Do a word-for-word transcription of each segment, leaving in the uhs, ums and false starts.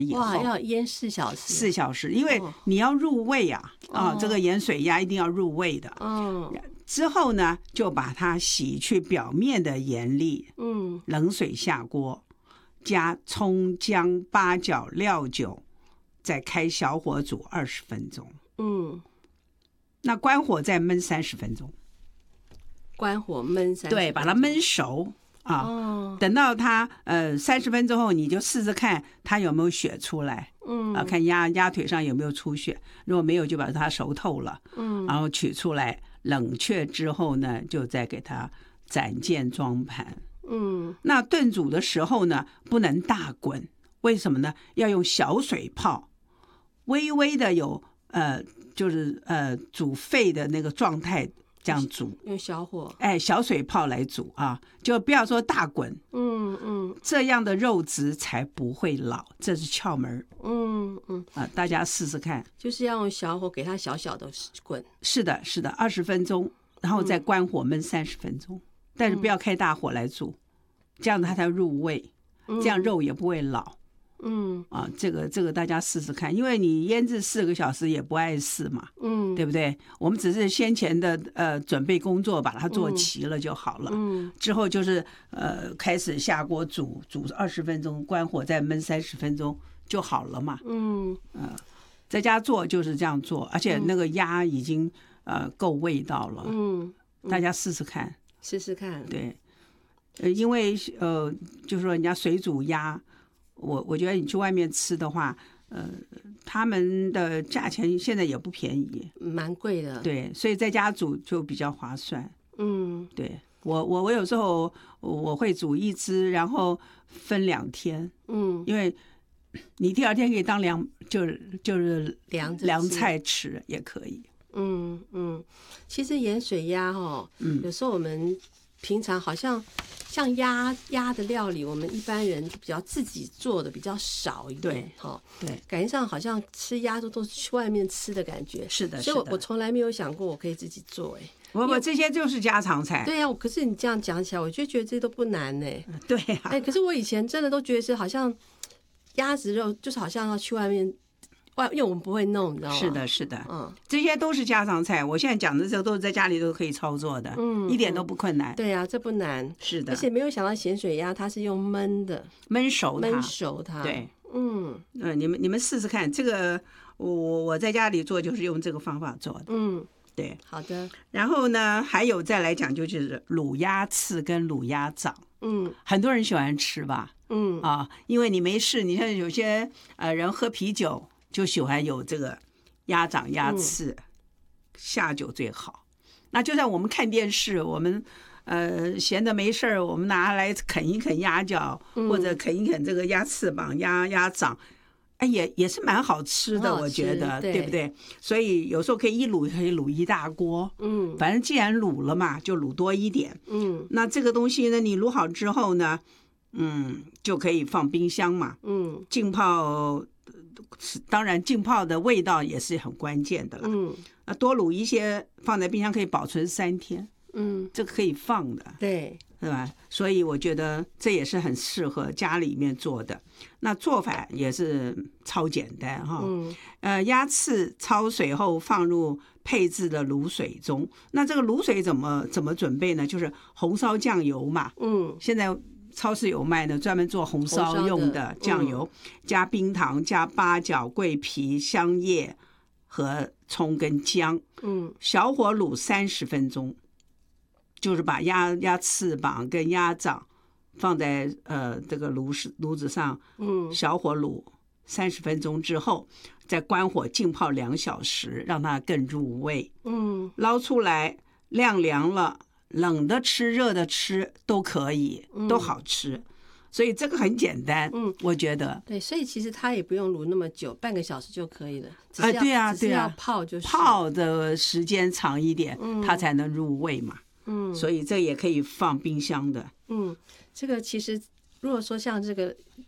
以后哇，要腌四小时， 四小时，因为你要入味啊， 哦、 啊，这个盐水鸭一定要入味的。 嗯， 之后呢，就把它洗去表面的盐粒， 嗯， 冷水下锅，加葱姜八角料酒，再开小火煮二十分钟。 嗯， 那关火再焖三十分钟。 关火焖三， 对，把它焖熟啊。 哦、 等到它呃三十分钟后，你就试试看它有没有血出来。 嗯， 啊，看鸭鸭腿上有没有出血，如果没有，就把它熟透了。 嗯， 然后取出来冷却之后呢，就再给它斩件装盘。 嗯， 那炖煮的时候呢，不能大滚，为什么呢？要用小水泡，微微的有呃，就是呃煮沸的那个状态。这样煮， 用小火， 哎，小水泡来煮啊，就不要说大滚， 嗯嗯， 这样的肉质才不会老，这是窍门。 嗯嗯啊，大家试试看， 就是要用小火给它小小的滚。 是的，是的，二十分钟，然后再关火焖三十分钟，嗯、但是不要开大火来煮，这样它才入味， 嗯、 这样肉也不会老。 嗯啊，这个这个大家试试看，因为你腌制四个小时也不碍事嘛， 嗯， 对不对？我们只是先前的呃准备工作把它做齐了就好了， 嗯， 之后就是呃开始下锅煮煮二十分钟，关火再焖三十分钟就好了嘛， 嗯呃，在家做就是这样做，而且那个鸭已经呃够味道了， 嗯， 大家试试看， 试试看， 对，呃，因为呃就是说人家水煮鸭。我我觉得你去外面吃的话，呃，他们的价钱现在也不便宜， 蛮贵的。 对，所以在家煮就比较划算。 嗯， 对我我我有时候我会煮一只，然后分两天， 嗯， 因为你第二天可以当凉，就是就是凉凉菜吃也可以。 嗯嗯，其实盐水鸭哦，嗯，有时候我们平常好像。像鸭鸭的料理，我们一般人比较自己做的比较少一点，哈， 对， 感觉上好像吃鸭都都是去外面吃的感觉， 是的， 所以我我从来没有想过我可以自己做，哎， 不不，这些就是家常菜。 对呀、啊，可是你这样讲起来，我就觉得这些都不难呢。 对呀、啊， 哎，可是我以前真的都觉得是好像鸭子肉，就是好像要去外面。外，因为我们不会弄，你知道吗？ 是的，是的， 嗯， 这些都是家常菜。我现在讲的这都是在家里都可以操作的， 嗯， 一点都不困难。 对呀、啊，这不难。 是的， 而且没有想到咸水鸭它是用焖的， 焖熟它， 焖熟它。 对， 嗯嗯，你们你们试试看，这个我我在家里做就是用这个方法做的。 嗯， 对， 好的。 然后呢，还有再来讲就是卤鸭翅跟卤鸭掌， 嗯， 很多人喜欢吃吧， 嗯啊，因为你没事，你看有些呃人喝啤酒。就喜欢有这个鸭掌鸭翅、嗯、下酒最好。那就像我们看电视，我们呃闲着没事儿，我们拿来啃一啃鸭脚， 嗯、 或者啃一啃这个鸭翅膀、鸭鸭掌，哎，也也是蛮好吃的，我觉得， 对, 对不对？所以有时候可以一卤，可以卤一大锅。 嗯， 反正既然卤了嘛，就卤多一点。 嗯， 那这个东西呢，你卤好之后呢，嗯，就可以放冰箱嘛。 嗯， 浸泡。当然浸泡的味道也是很关键的了， 嗯， 啊，多卤一些放在冰箱可以保存三天， 嗯， 这个可以放的， 对， 是吧？所以我觉得这也是很适合家里面做的。那做法也是超简单哈， 嗯， 呃，鸭翅焯水后放入配制的卤水中。那这个卤水怎么怎么准备呢？就是红烧酱油嘛， 嗯， 现在。超市有卖的，专门做红烧用的酱油，嗯、加冰糖、加八角、桂皮、香叶和葱跟姜， 嗯， 小火卤三十分钟，就是把鸭鸭翅膀跟鸭掌放在呃这个炉石炉子上， 嗯， 小火卤三十分钟之后，再关火浸泡两小时，让它更入味， 嗯， 捞出来晾凉了。冷的吃热的吃都可以，都好吃，嗯、所以这个很简单，嗯，我觉得对，所以其实它也不用卤那么久，半个小时就可以了。 啊、呃，对啊，对啊，泡就是泡的时间长一点，嗯、它才能入味嘛，嗯，所以这也可以放冰箱的， 嗯，这个其实如果说像这个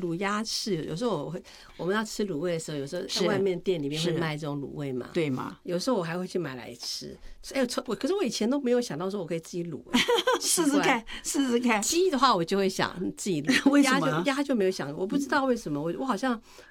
卤鸭翅，有时候我会我们要吃卤味的时候，有时候在外面店里面会卖这种卤味嘛， 对嘛？ 有时候我还会去买来吃。哎，我可是我以前都没有想到说我可以自己卤， 试试看，试试看。 鸡的话我就会想自己卤， 为什么鸭就鸭就没有想，我不知道为什么，我我好像